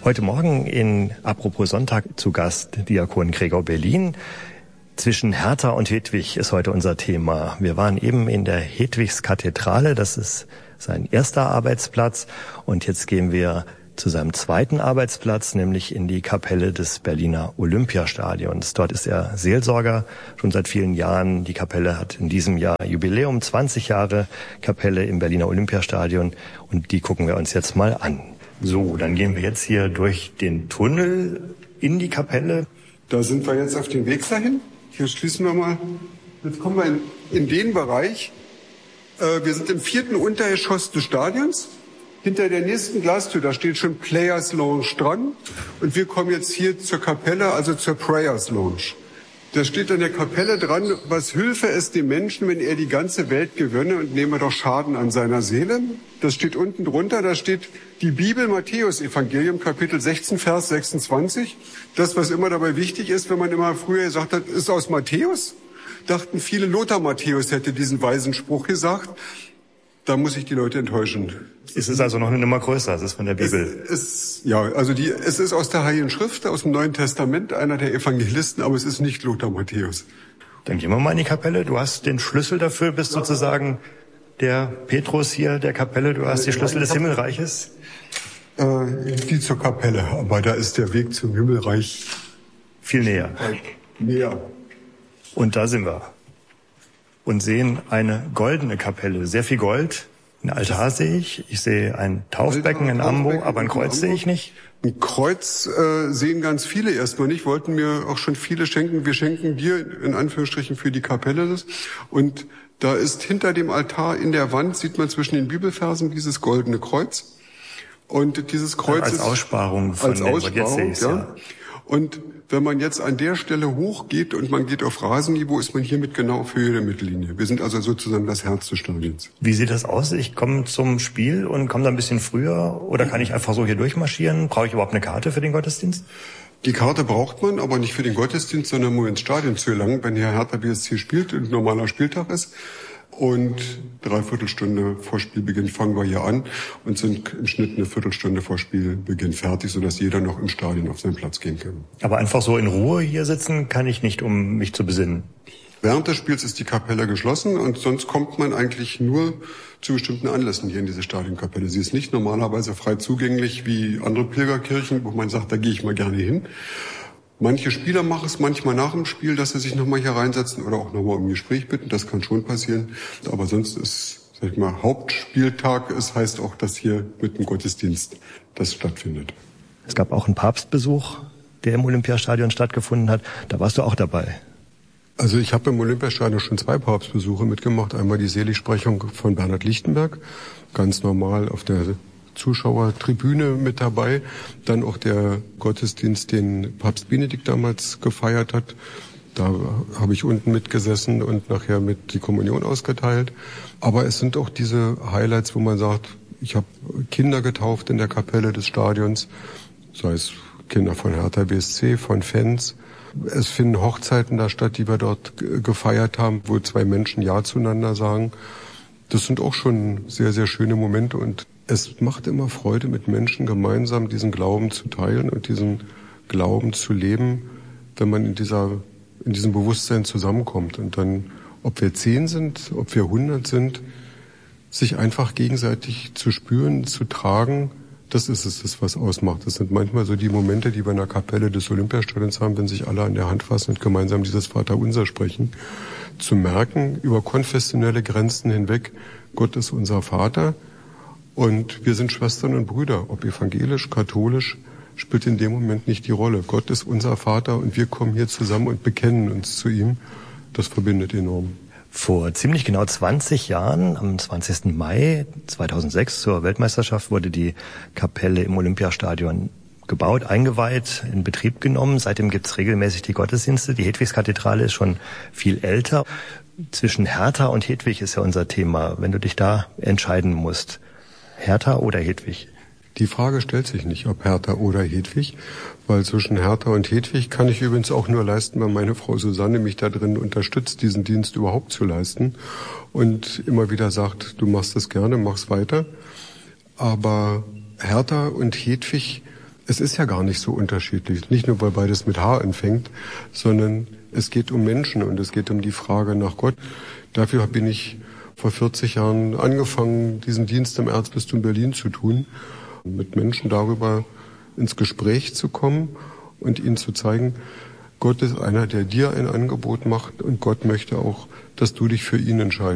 Heute Morgen in Apropos Sonntag zu Gast Diakon Gregor Berlin. Zwischen Hertha und Hedwig ist heute unser Thema. Wir waren eben in der Hedwigskathedrale, das ist sein erster Arbeitsplatz. Und jetzt gehen wir zu seinem zweiten Arbeitsplatz, nämlich in die Kapelle des Berliner Olympiastadions. Dort ist er Seelsorger schon seit vielen Jahren. Die Kapelle hat in diesem Jahr Jubiläum, 20 Jahre Kapelle im Berliner Olympiastadion. Und die gucken wir uns jetzt mal an. So, dann gehen wir jetzt hier durch den Tunnel in die Kapelle. Da sind wir jetzt auf dem Weg dahin. Hier schließen wir mal. Jetzt kommen wir in den Bereich. Wir sind im 4. Untergeschoss des Stadions. Hinter der nächsten Glastür, da steht schon Players Lounge dran. Und wir kommen jetzt hier zur Kapelle, also zur Prayers Lounge. Da steht an der Kapelle dran, was hülfe es dem Menschen, wenn er die ganze Welt gewönne und nehme doch Schaden an seiner Seele. Das steht unten drunter, da steht die Bibel, Matthäus-Evangelium, Kapitel 16, Vers 26. Das, was immer dabei wichtig ist, wenn man immer früher gesagt hat, ist aus Matthäus, dachten viele, Lothar Matthäus hätte diesen weisen Spruch gesagt. Da muss ich die Leute enttäuschen. Es ist also noch eine Nummer größer, es ist von der Bibel. Es ist aus der Heiligen Schrift, aus dem Neuen Testament, einer der Evangelisten, aber es ist nicht Lothar Matthäus. Dann gehen wir mal in die Kapelle. Du hast den Schlüssel dafür, bist sozusagen der Petrus hier der Kapelle. Du hast die Schlüssel des Himmelreiches. Die zur Kapelle, aber da ist der Weg zum Himmelreich viel näher. Näher. Und da sind wir. Und sehen eine goldene Kapelle. Sehr viel Gold. Ein Altar sehe ich. Ich sehe ein Taufbecken in Ambo, aber ein Kreuz sehe ich nicht. Ein Kreuz sehen ganz viele erstmal nicht. Wollten mir auch schon viele schenken. Wir schenken dir in Anführungsstrichen für die Kapelle das. Und da ist hinter dem Altar in der Wand, sieht man zwischen den Bibelversen, dieses goldene Kreuz. Und dieses Kreuz als ist Aussparung von als Aussparung, jetzt sehe ich's, ja. Und wenn man jetzt an der Stelle hochgeht und man geht auf Rasenniveau, ist man hiermit genau auf Höhe der Mittellinie. Wir sind also sozusagen das Herz des Stadions. Wie sieht das aus? Ich komme zum Spiel und komme da ein bisschen früher oder kann ich einfach so hier durchmarschieren? Brauche ich überhaupt eine Karte für den Gottesdienst? Die Karte braucht man, aber nicht für den Gottesdienst, sondern um ins Stadion zu gelangen, wenn hier Hertha BSC spielt und ein normaler Spieltag ist. Und 3/4 Stunde vor Spielbeginn fangen wir hier an und sind im Schnitt eine Viertelstunde vor Spielbeginn fertig, sodass jeder noch im Stadion auf seinen Platz gehen kann. Aber einfach so in Ruhe hier sitzen kann ich nicht, um mich zu besinnen. Während des Spiels ist die Kapelle geschlossen und sonst kommt man eigentlich nur zu bestimmten Anlässen hier in diese Stadionkapelle. Sie ist nicht normalerweise frei zugänglich wie andere Pilgerkirchen, wo man sagt, da gehe ich mal gerne hin. Manche Spieler machen es manchmal nach dem Spiel, dass sie sich nochmal hier reinsetzen oder auch nochmal um Gespräch bitten. Das kann schon passieren. Aber sonst ist, sag ich mal, Hauptspieltag. Es heißt auch, dass hier mit dem Gottesdienst das stattfindet. Es gab auch einen Papstbesuch, der im Olympiastadion stattgefunden hat. Da warst du auch dabei. Also ich habe im Olympiastadion schon 2 Papstbesuche mitgemacht. Einmal die Seligsprechung von Bernhard Lichtenberg, ganz normal auf der Zuschauertribüne mit dabei. Dann auch der Gottesdienst, den Papst Benedikt damals gefeiert hat. Da habe ich unten mitgesessen und nachher mit die Kommunion ausgeteilt. Aber es sind auch diese Highlights, wo man sagt, ich habe Kinder getauft in der Kapelle des Stadions, sei es Kinder von Hertha BSC, von Fans. Es finden Hochzeiten da statt, die wir dort gefeiert haben, wo 2 Menschen Ja zueinander sagen. Das sind auch schon sehr, sehr schöne Momente und es macht immer Freude, mit Menschen gemeinsam diesen Glauben zu teilen und diesen Glauben zu leben, wenn man in diesem Bewusstsein zusammenkommt. Und dann, ob wir 10 sind, ob wir 100 sind, sich einfach gegenseitig zu spüren, zu tragen, das ist es, das was ausmacht. Das sind manchmal so die Momente, die wir in der Kapelle des Olympiastadions haben, wenn sich alle an der Hand fassen und gemeinsam dieses Vaterunser sprechen. Zu merken, über konfessionelle Grenzen hinweg, Gott ist unser Vater. Und wir sind Schwestern und Brüder, ob evangelisch, katholisch, spielt in dem Moment nicht die Rolle. Gott ist unser Vater und wir kommen hier zusammen und bekennen uns zu ihm. Das verbindet enorm. Vor ziemlich genau 20 Jahren, am 20. Mai 2006 zur Weltmeisterschaft, wurde die Kapelle im Olympiastadion gebaut, eingeweiht, in Betrieb genommen. Seitdem gibt's regelmäßig die Gottesdienste. Die Hedwigskathedrale ist schon viel älter. Zwischen Hertha und Hedwig ist ja unser Thema. Wenn du dich da entscheiden musst, Hertha oder Hedwig? Die Frage stellt sich nicht, ob Hertha oder Hedwig, weil zwischen Hertha und Hedwig kann ich übrigens auch nur leisten, weil meine Frau Susanne mich da drin unterstützt, diesen Dienst überhaupt zu leisten und immer wieder sagt, du machst es gerne, mach's weiter. Aber Hertha und Hedwig Es ist ja gar nicht so unterschiedlich. Nicht nur, weil beides mit H anfängt, sondern es geht um Menschen und es geht um die Frage nach Gott. Dafür bin ich vor 40 Jahren angefangen, diesen Dienst im Erzbistum Berlin zu tun, mit Menschen darüber ins Gespräch zu kommen und ihnen zu zeigen, Gott ist einer, der dir ein Angebot macht und Gott möchte auch, dass du dich für ihn entscheidest.